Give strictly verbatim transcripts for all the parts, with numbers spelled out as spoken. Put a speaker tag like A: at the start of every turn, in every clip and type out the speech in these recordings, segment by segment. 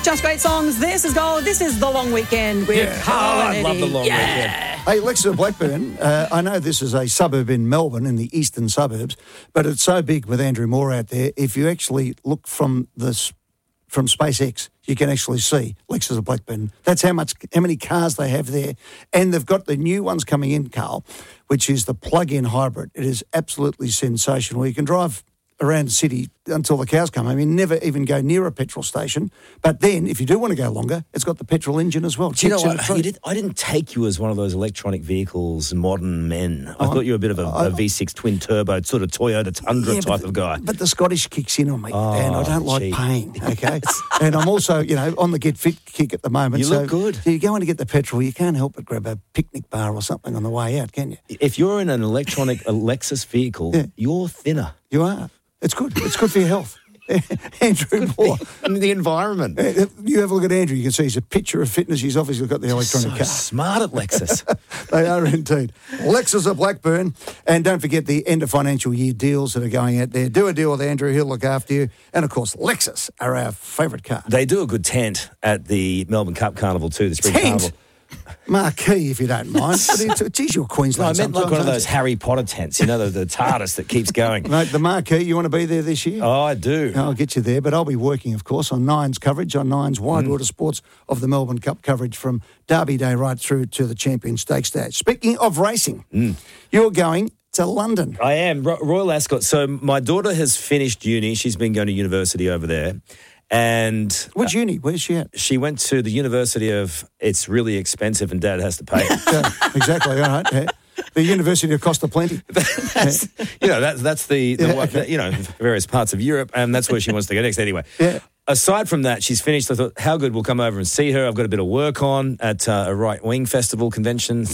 A: Just great songs. This is Gold. This is The Long Weekend with
B: Yeah.
A: Carl
B: Oh,
A: and
B: I love
A: Eddie.
B: The Long
A: yeah.
B: Weekend.
C: Hey, Lex of Blackburn, uh, I know this is a suburb in Melbourne, in the eastern suburbs, but it's so big with Andrew Moore out there. If you actually look from this from SpaceX, you can actually see Lexus of Blackburn. That's how much, how many cars they have there, and they've got the new ones coming in, Carl, which is the plug-in hybrid. It is absolutely sensational. You can drive around the city until the cows come home. You never even go near a petrol station. But then, if you do want to go longer, it's got the petrol engine as well.
B: Do you know
C: Kicks in
B: what?
C: a treat.
B: You did, I didn't take you as one of those electronic vehicles, modern men. I
C: Oh,
B: thought you were a bit of a,
C: I-
B: a V six twin turbo, sort of Toyota Tundra
C: Yeah,
B: type
C: but,
B: of guy.
C: But the Scottish kicks in on me,
B: Oh,
C: and I don't like
B: gee.
C: paying, okay? And I'm also, you know, on the get fit kick at the moment.
B: You
C: so
B: look good.
C: You go in to get the petrol, you can't help but grab a picnic bar or something on the way out, can you?
B: If you're in an electronic a Lexus vehicle,
C: Yeah.
B: you're thinner.
C: You are. It's good. It's good for your health. Andrew Moore.
B: And the environment.
C: Uh, You have a look at Andrew, you can see he's a picture of fitness. He's obviously got the electronic
B: So
C: car.
B: smart at Lexus.
C: They are indeed. Lexus of Blackburn. And don't forget the end of financial year deals that are going out there. Do a deal with Andrew, he'll look after you. And of course, Lexus are our favourite car.
B: They do a good tent at the Melbourne Cup Carnival too, the Spring
C: Tent?
B: Carnival.
C: Marquee, if you don't mind. But it's, geez, you're
B: No, I
C: Queensland.
B: meant like
C: sometimes,
B: one of
C: aren't
B: those Harry Potter tents, you know, the, the TARDIS that keeps going.
C: you? Mate, the Marquee, you want to be there this year?
B: Oh, I do.
C: I'll get you there, but I'll be working, of course, on Nine's coverage, on Nine's Wide Water Sports of the Melbourne Cup coverage from Derby Day right through to the Champion Stakes stage. Speaking of racing, you're going to London.
B: I am. Ro- Royal Ascot. So my daughter has finished uni. She's been going to university over there. And
C: Which uni? Where's she at?
B: she went to the University of, it's really expensive and Dad has to pay.
C: Yeah, exactly, all right. Yeah. The University of Costa Plenty.
B: That's, you know, that's, that's the, the
C: Yeah,
B: one-
C: okay.
B: you know, various parts of Europe, and that's where she wants to go next. Anyway,
C: Yeah.
B: aside from that, she's finished. I thought, how good, we'll come over and see her. I've got a bit of work on at uh, a right-wing festival convention.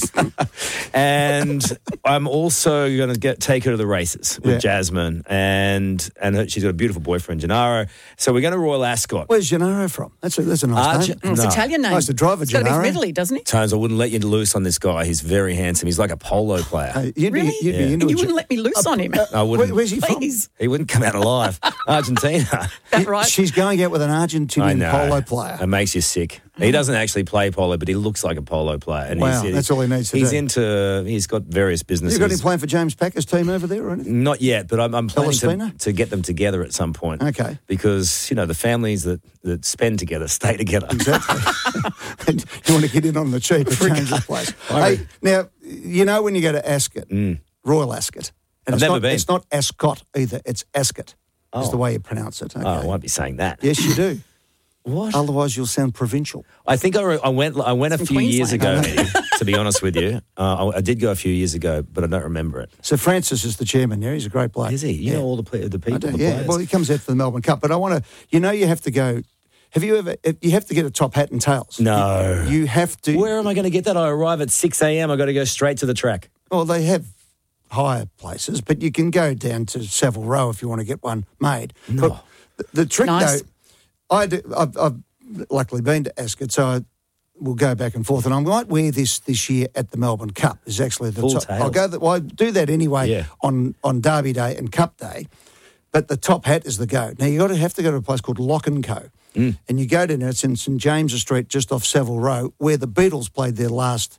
B: And I'm also going to get take her to the races with
C: Yeah.
B: Jasmine, and and her, she's got a beautiful boyfriend, Gennaro. So we're going to Royal Ascot.
C: Where's Gennaro from? That's a, that's a nice
B: Arge-
C: name.
A: It's
B: No.
A: Italian name.
C: I used to drive a
A: It's got to be from
C: Gennaro.
A: Italy, doesn't it?
B: Tones, I wouldn't let you loose on this guy. He's very handsome. He's like a polo player.
C: Hey, you'd
A: Really?
C: be, you'd
B: Yeah.
C: be into
A: And you
C: it.
A: wouldn't let me loose on him.
B: I wouldn't.
C: Where, where's he from?
A: Please.
B: He wouldn't come out alive. Argentina.
A: That right?
C: She's going out with an
B: I
C: Argentinian
B: know.
C: polo player.
B: It makes you sick. He doesn't actually play polo, but he looks like a polo player. And
C: Wow,
B: he's,
C: that's all he needs to
B: He's
C: do.
B: into. He's got various businesses.
C: You got any plan for James Packer's team over there or anything?
B: Not yet, but I'm, I'm planning to,
C: Palestina?
B: to get them together at some point.
C: Okay.
B: Because you know the families that, that spend together stay together.
C: Exactly. And you want to get in on the cheap at James's place. Hey, now, you know when you go to Ascot, Royal Ascot, and
B: I've
C: it's
B: never
C: not,
B: been.
C: It's not Ascot either, it's Ascot. Is
B: Oh.
C: the way you pronounce it. Okay.
B: Oh, I won't be saying that.
C: Yes, you do.
B: What?
C: Otherwise, you'll sound provincial.
B: I think I, re- I went. I went a
A: From
B: few years ago.
A: Queensland.
B: Eddie, to be honest with you, uh, I, I did go a few years ago, but I don't remember it.
C: So Francis is the chairman there. He's a great bloke.
B: Is he? You
C: Yeah.
B: know all the play- the
C: I
B: people,
C: do,
B: the
C: yeah.
B: players.
C: Well, he comes out for the Melbourne Cup, but I want to. You know, you have to go. Have you ever? You have to get a top hat and tails.
B: No.
C: You, you have to.
B: Where am I going to get that? I arrive at six a.m. I got to go straight to the track.
C: Well, they have higher places, but you can go down to Savile Row if you want to get one made.
B: No.
C: But the, the trick,
A: Nice.
C: though, I do, I've, I've luckily been to Ascot, so I will go back and forth, and I might wear this this year at the Melbourne Cup. Is actually the
B: Full
C: top.
B: tails.
C: I'll go. The, well, I do that anyway
B: Yeah.
C: on on Derby Day and Cup Day, but the top hat is the go. Now you got to have to go to a place called Lock and Co.
B: Mm.
C: And you go down there. It's in St James's Street, just off Savile Row, where the Beatles played their last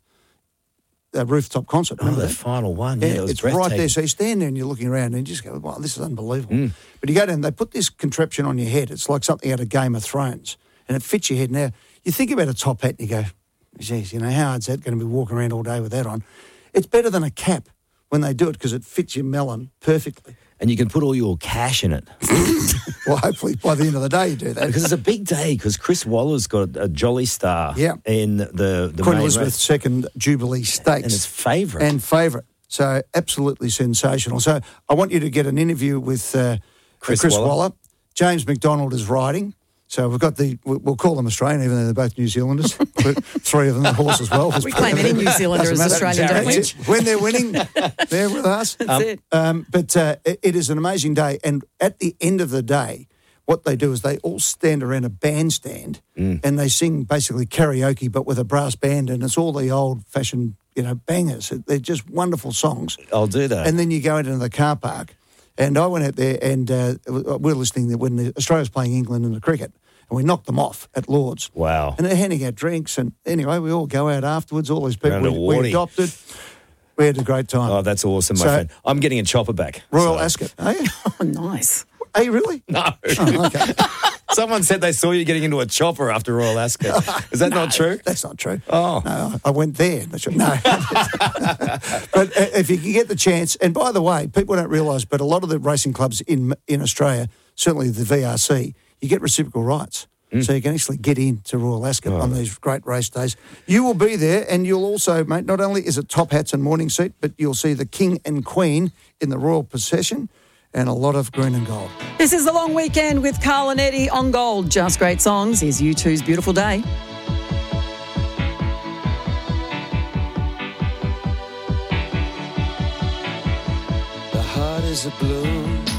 C: uh, rooftop concert.
B: Oh,
C: Remember
B: the
C: that?
B: final one. Yeah,
C: Yeah,
B: it was
C: it's right
B: breathtaking.
C: there. So you stand there and you're looking around and you just go, wow, this is unbelievable.
B: Mm.
C: But you go down, they put this contraption on your head. It's like something out of Game of Thrones. And it fits your head. Now, you think about a top hat and you go, geez, you know, how hard's that going to be walking around all day with that on? It's better than a cap when they do it because it fits your melon perfectly.
B: And you can put all your cash in it.
C: Well, hopefully by the end of the day you do that.
B: Because it's a big day, because Chris Waller's got a Jolly Star
C: Yeah.
B: in the, the
C: Queen
B: main
C: Elizabeth
B: race.
C: second Jubilee Stakes.
B: And it's favourite.
C: And favourite. So absolutely sensational. So I want you to get an interview with uh,
B: Chris
C: Chris,
B: Waller.
C: Waller. James McDonald is riding. So we've got the, we- we'll call them Australian, even though they're both New Zealanders. But three of them are horse as well.
A: We claim any New Zealander
C: Doesn't
A: as
C: matter.
A: Australian, don't we?
C: That's it. When they're winning, they're with us.
A: That's it.
C: Um, but uh, it, it is an amazing day. And at the end of the day, what they do is they all stand around a bandstand and they sing basically karaoke, but with a brass band. And it's all the old-fashioned, you know, bangers. They're just wonderful songs.
B: I'll do that.
C: And then you go into the car park. And I went out there and uh, we were listening when Australia was playing England in the cricket. and we knocked them off at Lord's.
B: Wow.
C: And they're handing out drinks, and anyway, we all go out afterwards, all these people
B: Around a
C: we, we
B: warty.
C: adopted. We had a great time.
B: Oh, that's awesome, my
C: So-
B: friend. I'm getting a chopper back.
C: Royal
B: so-
C: Ascot, are you?
A: Oh, nice.
C: Are you really?
B: No.
C: Oh, okay.
B: Someone said they saw you getting into a chopper after Royal Ascot. Is that not true?
C: That's not true.
B: Oh.
C: No, I went there. That's right. No. But uh, if you can get the chance, and by the way, people don't realise, but a lot of the racing clubs in in Australia, certainly the V R C, you get reciprocal rights.
B: Mm.
C: So you can actually get into Royal Ascot
B: Oh.
C: on these great race days. You will be there, and you'll also, mate, not only is it top hats and morning seat, but you'll see the King and Queen in the royal procession and a lot of green and gold.
A: This is the long weekend with Carl and Eddie on Gold. Just great songs. Here's U two's Beautiful Day.
D: The heart is a blue